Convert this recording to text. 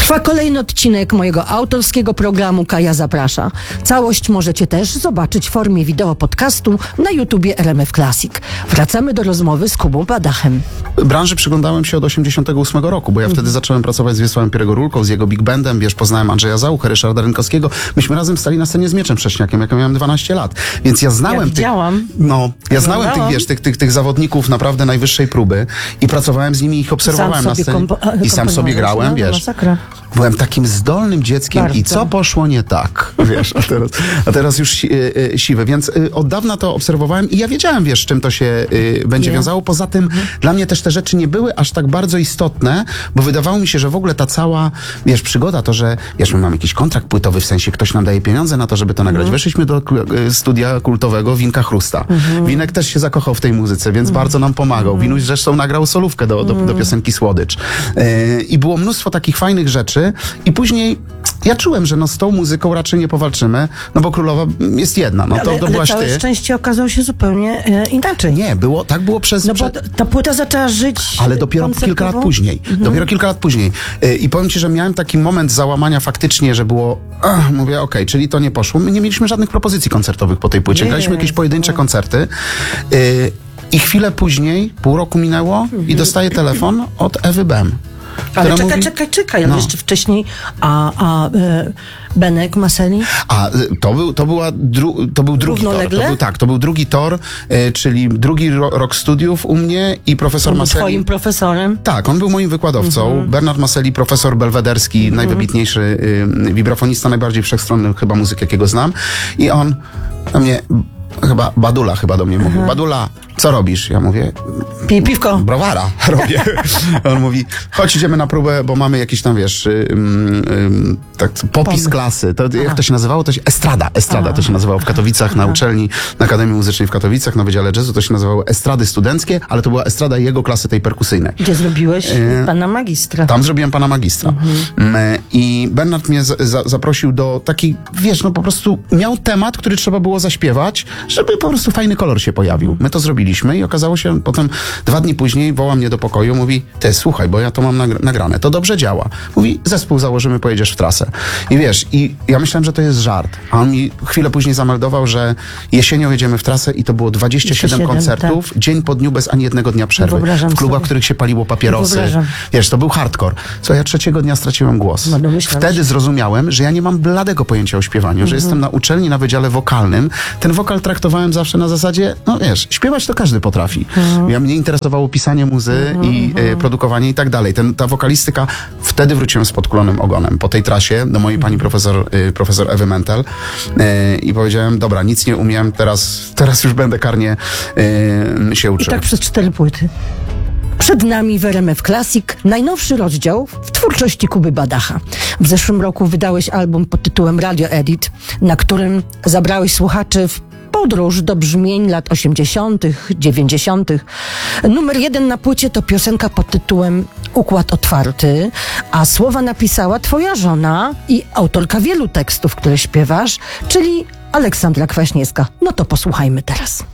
Trwa kolejny odcinek mojego autorskiego programu Kaja Zaprasza. Całość możecie też zobaczyć w formie wideo podcastu na YouTubie RMF Classic. Wracamy do rozmowy z Kubą Badachem. Branży przyglądałem się od 88 roku, bo ja wtedy zacząłem pracować z Wiesławem Pierego-Rulką, z jego Big Bandem, poznałem Andrzeja Zauchę, Ryszarda Rynkowskiego. Myśmy razem stali na scenie z Mieczem Prześniakiem, jak ja miałem 12 lat. Więc ja znałem tych zawodników naprawdę najwyższej próby i pracowałem z nimi, ich obserwowałem na scenie i sam sobie grałem, Byłem takim zdolnym dzieckiem. Bardzo. I co poszło nie tak, a teraz już siwe, więc od dawna to obserwowałem i ja wiedziałem, czym to się będzie wiązało. Poza tym dla mnie też te rzeczy nie były aż tak bardzo istotne, bo wydawało mi się, że w ogóle ta cała, przygoda, to, że my mamy jakiś kontrakt płytowy, w sensie ktoś nam daje pieniądze na to, żeby to nagrać. Weszliśmy do studia kultowego Winka Chrusta. Winek też się zakochał w tej muzyce, więc bardzo nam pomagał. Winuś zresztą nagrał solówkę do piosenki Słodycz. I było mnóstwo takich fajnych rzeczy i później ja czułem, że z tą muzyką raczej nie powalczymy, bo królowa jest jedna. To byłaś całe ty. szczęście okazało się zupełnie inaczej. Nie, tak było przez... Bo ta płyta zaczęła żyć ale dopiero kilka lat później. Dopiero kilka lat później. I powiem ci, że miałem taki moment załamania faktycznie, że było... mówię, okej, czyli to nie poszło. My nie mieliśmy żadnych propozycji koncertowych po tej płycie. Graliśmy jakieś pojedyncze koncerty. I chwilę później, pół roku minęło i dostaję telefon od Ewy Bem. Ale czekaj, jeszcze wcześniej, Benek Maseli? To był drugi tor. To był drugi tor, czyli drugi rok studiów u mnie i profesor Maseli. Twoim profesorem? Tak, on był moim wykładowcą. Bernard Maseli, profesor belwederski, najwybitniejszy wibrafonista, najbardziej wszechstronny chyba muzyk, jakiego znam. I on do mnie... Badula do mnie mówił. Badula, co robisz? Ja mówię... Pij piwko. Browara robię. On mówi, chodź, idziemy na próbę, bo mamy jakiś tam, popis klasy. Jak to się nazywało? Estrada to się nazywało w Katowicach, na uczelni, na Akademii Muzycznej w Katowicach, na Wydziale Jazzu. To się nazywało estrady studenckie, ale to była estrada jego klasy tej perkusyjnej. Gdzie zrobiłeś pana magistra? Tam zrobiłem pana magistra. I Bernard mnie zaprosił do takiej, po prostu miał temat, który trzeba było zaśpiewać, żeby po prostu fajny kolor się pojawił. My to zrobiliśmy i okazało się, potem 2 dni później woła mnie do pokoju, mówi, ty słuchaj, bo ja to mam nagrane, to dobrze działa. Mówi, zespół założymy, pojedziesz w trasę. I ja myślałem, że to jest żart. A on mi chwilę później zameldował, że jesienią jedziemy w trasę i to było 27 koncertów, dzień po dniu, bez ani jednego dnia przerwy. W klubach, w których się paliło papierosy. To był hardcore. Ja 3 dnia straciłem głos. Wtedy zrozumiałem, że ja nie mam bladego pojęcia o śpiewaniu, że jestem na uczelni, na wydziale wokalnym. Ten wokal traktowałem zawsze na zasadzie, śpiewać to każdy potrafi. Mnie interesowało pisanie muzy i produkowanie i tak dalej. Ta wokalistyka, wtedy wróciłem z podkulonym ogonem po tej trasie do mojej pani profesor Ewy Mentel i powiedziałem, dobra, nic nie umiem, teraz już będę karnie się uczył. I tak przez 4 płyty. Przed nami w RMF Classic najnowszy rozdział w twórczości Kuby Badacha. W zeszłym roku wydałeś album pod tytułem Radio Edit, na którym zabrałeś słuchaczy w podróż do brzmień lat 80., 90. Numer 1 na płycie to piosenka pod tytułem Układ Otwarty, a słowa napisała twoja żona i autorka wielu tekstów, które śpiewasz, czyli Aleksandra Kwaśniewska. To posłuchajmy teraz.